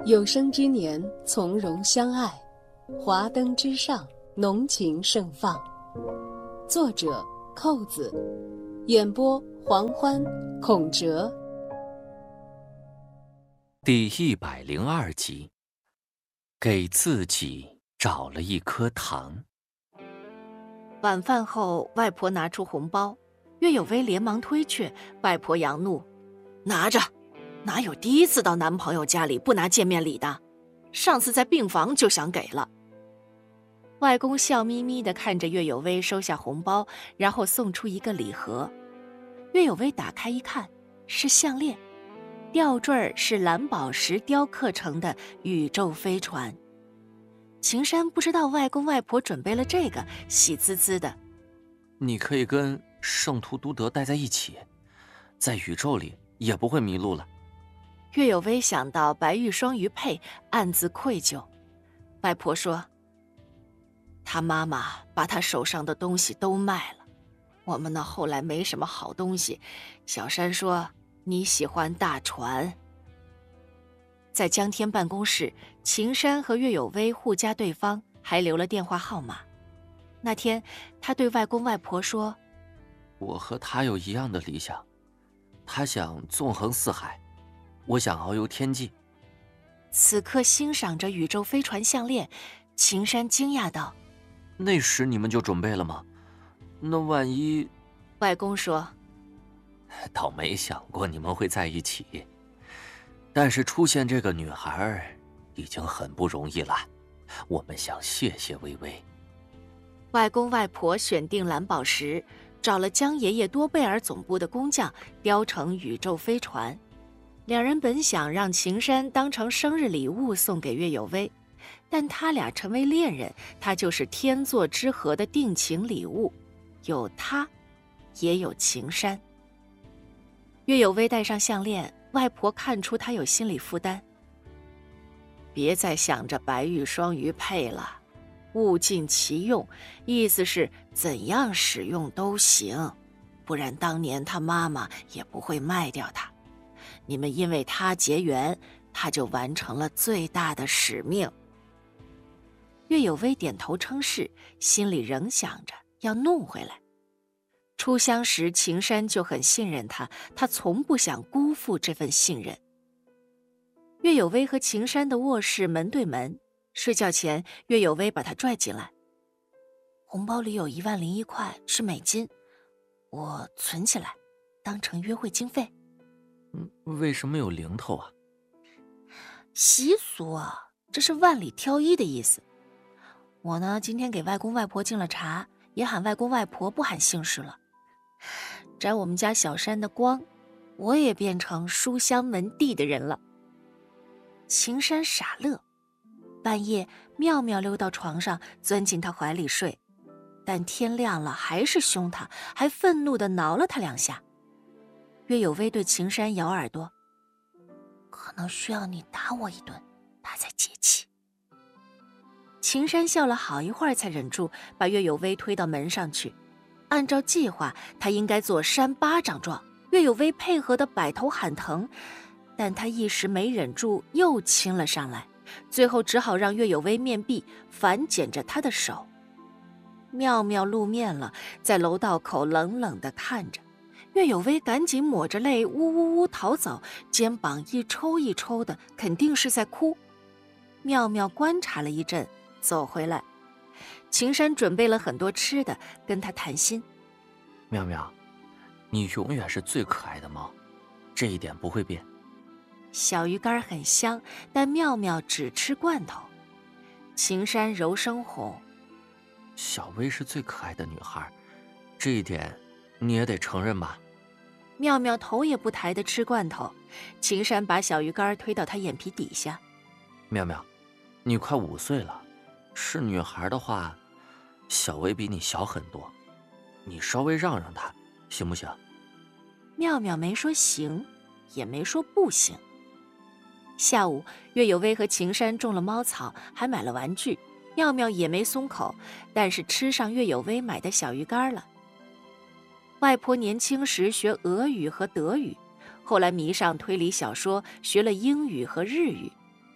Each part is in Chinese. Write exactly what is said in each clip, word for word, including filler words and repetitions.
有生之年，从容相爱，华灯之上，浓情盛放。作者：扣子，演播：黄欢、孔哲。 第一百零二集，给自己找了一颗糖。 晚饭后，外婆拿出红包，岳有为连忙推却，外婆扬怒：“拿着，哪有第一次到男朋友家里不拿见面礼的？上次在病房就想给了。”外公笑眯眯地看着岳有为收下红包，然后送出一个礼盒。岳有为打开一看，是项链，吊坠是蓝宝石雕刻成的宇宙飞船。秦山不知道外公外婆准备了这个，喜滋滋的。 你可以跟圣徒都德待在一起，在宇宙里也不会迷路了。 岳有为想到白玉双鱼佩，暗自愧疚。外婆说，他妈妈把他手上的东西都卖了，我们呢后来没什么好东西。小山说你喜欢大船。在江天办公室，秦山和岳有为互加对方，还留了电话号码。那天他对外公外婆说， 我和他有一样的理想，他想纵横四海，我想遨游天际。 此刻欣赏着宇宙飞船项链，秦山惊讶道， 那时你们就准备了吗？那万一…… 外公说， 倒没想过你们会在一起，但是出现这个女孩已经很不容易了，我们想谢谢微微。 外公外婆选定蓝宝石，找了江爷爷多贝尔总部的工匠雕成宇宙飞船。两人本想让秦山当成生日礼物送给岳有为，但他俩成为恋人，他就是天作之合的定情礼物，有他也有秦山。岳有为戴上项链，外婆看出他有心理负担。别再想着白玉双鱼佩了，物尽其用，意思是怎样使用都行，不然当年他妈妈也不会卖掉他。你们因为他结缘，他就完成了最大的使命。岳有为点头称是，心里仍想着要弄回来。初相识，秦山就很信任他，他从不想辜负这份信任。岳有为和秦山的卧室门对门，睡觉前岳有为把他拽进来。红包里有一万零一块是美金，我存起来当成约会经费。 嗯，为什么有零头啊？ 习俗啊，这是万里挑一的意思。我呢，今天给外公外婆敬了茶，也喊外公外婆不喊姓氏了。沾我们家小山的光，我也变成书香门第的人了。秦山傻乐，半夜妙妙溜到床上，钻进他怀里睡，但天亮了还是凶他，还愤怒地挠了他两下。岳有为对秦山咬耳朵，可能需要你打我一顿，他才解气。秦山笑了好一会儿才忍住，把岳有为推到门上去。按照计划，他应该做扇巴掌状，岳有为配合的摆头喊疼，但他一时没忍住，又亲了上来，最后只好让岳有为面壁，反剪着他的手。妙妙露面了，在楼道口冷冷地看着。岳有为赶紧抹着泪，呜呜呜逃走，肩膀一抽一抽的，肯定是在哭。妙妙观察了一阵，走回来。秦山准备了很多吃的，跟他谈心。 妙妙，你永远是最可爱的猫，这一点不会变。 小鱼干很香，但妙妙只吃罐头。秦山柔声哄， 小薇是最可爱的女孩，这一点你也得承认吧。 妙妙头也不抬地吃罐头，秦山把小鱼干推到她眼皮底下。 妙妙，你快五岁了，是女孩的话，小薇比你小很多，你稍微让让她，行不行？ 妙妙没说行，也没说不行。下午，岳有为和秦山种了猫草，还买了玩具，妙妙也没松口，但是吃上岳有为买的小鱼干了。外婆年轻时学俄语和德语，后来迷上推理小说，学了英语和日语。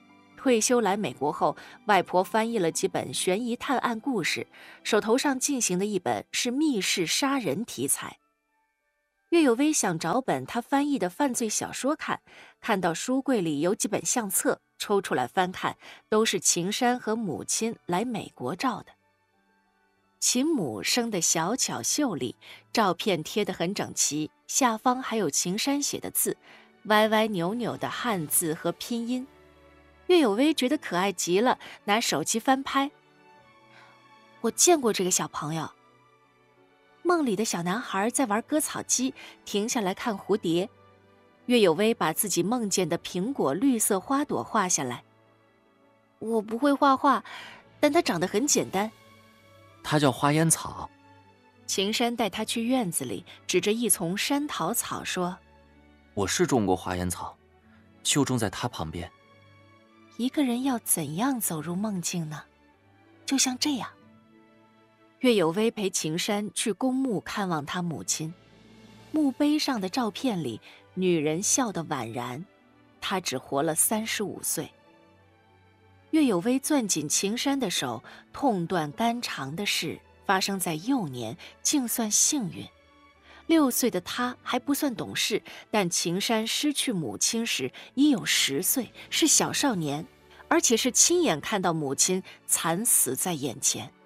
退休来美国后，外婆翻译了几本悬疑探案故事，手头上进行的一本是密室杀人题材。岳有薇想找本他翻译的犯罪小说看，看到书柜里有几本相册，抽出来翻看，都是秦山和母亲来美国照的。秦母生得小巧秀丽，照片贴得很整齐，下方还有秦山写的字，歪歪扭扭的汉字和拼音。岳有薇觉得可爱极了，拿手机翻拍。我见过这个小朋友。梦里的小男孩在玩割草机，停下来看蝴蝶。岳有薇把自己梦见的苹果绿色花朵画下来。我不会画画，但它长得很简单。 它叫花烟草。 秦山带他去院子里，指着一丛山桃草说： 我是种过花烟草，就种在它旁边。 一个人要怎样走入梦境呢？就像这样。岳有薇陪秦山去公墓看望他母亲，墓碑上的照片里，女人笑得宛然，她只活了三十五岁。岳有薇攥紧秦山的手，痛断肝肠的事发生在幼年，竟算幸运。六岁的他还不算懂事，但秦山失去母亲时已有十岁，是小少年，而且是亲眼看到母亲惨死在眼前。